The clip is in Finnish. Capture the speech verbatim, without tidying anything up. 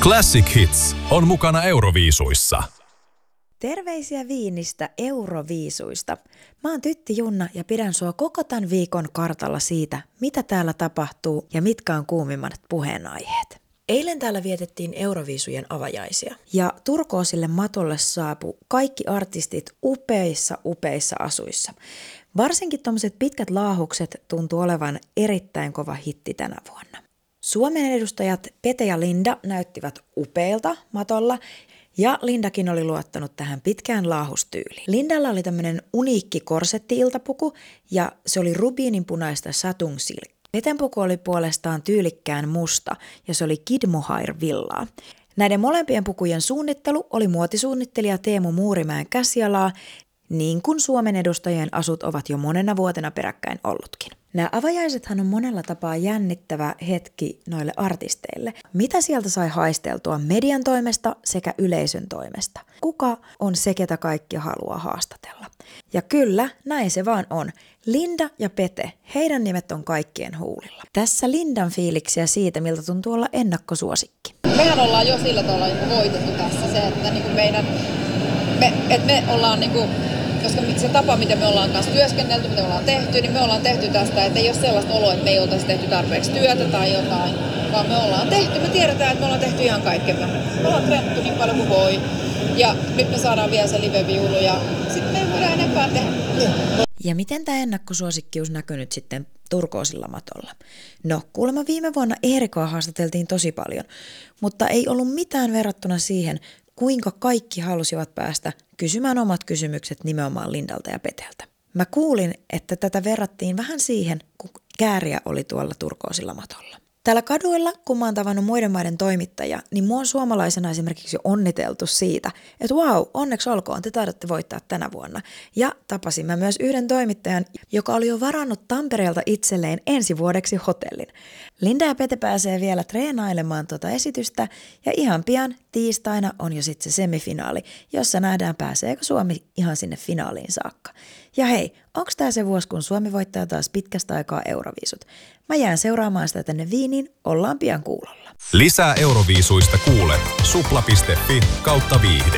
Classic Hits on mukana Euroviisuissa. Terveisiä Viinistä Euroviisuista. Mä oon Tytti Junna ja pidän sua koko tämän viikon kartalla siitä, mitä täällä tapahtuu ja mitkä on kuumimmat puheenaiheet. Eilen täällä vietettiin Euroviisujen avajaisia ja Turkoosille matolle saapui kaikki artistit upeissa upeissa asuissa. Varsinkin tommoset pitkät laahukset tuntuu olevan erittäin kova hitti tänä vuonna. Suomen edustajat Pete ja Linda näyttivät upeilta matolla ja Lindakin oli luottanut tähän pitkään laahustyyliin. Lindalla oli tämmöinen uniikki korsetti-iltapuku ja se oli rubiininpunaista satung silk. Peten puku oli puolestaan tyylikkään musta ja se oli Kid Mohair villaa. Näiden molempien pukujen suunnittelu oli muotisuunnittelija Teemu Muurimäen käsialaa, niin kuin Suomen edustajien asut ovat jo monena vuotena peräkkäin ollutkin. Nämä avajaisethan on monella tapaa jännittävä hetki noille artisteille. Mitä sieltä sai haisteltua median toimesta sekä yleisön toimesta? Kuka on se, ketä kaikki haluaa haastatella? Ja kyllä, näin se vaan on. Linda ja Pete, heidän nimet on kaikkien huulilla. Tässä Lindan fiiliksiä siitä, miltä tuntuu olla ennakkosuosikki. Mehän ollaan jo sillä tavalla niin voitettu tässä se, että niin kuin meidän, me, että me ollaan niin kuin, koska se tapa, miten me ollaan kanssa työskennelty, mitä me ollaan tehty, niin me ollaan tehty tästä, että ei ole sellaista oloa, että me ei oltaisi tehty tarpeeksi työtä tai jotain, vaan me ollaan tehty, me tiedetään, että me ollaan tehty ihan kaikkemme. Me ollaan treenattu niin paljon kuin voi ja nyt me saadaan vielä se live-viulu ja sitten me ei voida enempää tehdä. Ja miten tämä ennakkosuosikkius näkyy nyt sitten Turkoosilla matolla? No, kuulemma viime vuonna Eerikoa haastateltiin tosi paljon, mutta ei ollut mitään verrattuna siihen, kuinka kaikki halusivat päästä kysymään omat kysymykset nimenomaan Lindalta ja Peteltä. Mä kuulin, että tätä verrattiin vähän siihen, kun Kääriä oli tuolla Turkoosilla matolla. Täällä kaduilla, kun mä oon tavannut muiden maiden toimittajia, niin mua on suomalaisena esimerkiksi jo onniteltu siitä, että vau, wow, onneksi olkoon, te taidatte voittaa tänä vuonna. Ja tapasin mä myös yhden toimittajan, joka oli jo varannut Tampereelta itselleen ensi vuodeksi hotellin. Linda ja Pete pääsee vielä treenailemaan tuota esitystä ja ihan pian tiistaina on jo sitten se semifinaali, jossa nähdään pääseekö Suomi ihan sinne finaaliin saakka. Ja hei, onko tämä se vuosi, kun Suomi voittaa taas pitkästä aikaa Euroviisut? Mä jään seuraamaan sitä tänne Viiniin, ollaan pian kuulolla. Lisää Euroviisuista kuule supla piste fi kautta viihde.